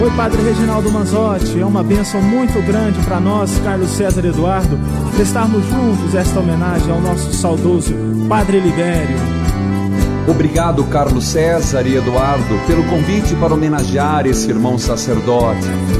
Oi, Padre Reginaldo Manzotti, é uma bênção muito grande para nós, Carlos César e Eduardo, prestarmos juntos esta homenagem ao nosso saudoso Padre Libério. Obrigado, Carlos César e Eduardo, pelo convite para homenagear esse irmão sacerdote.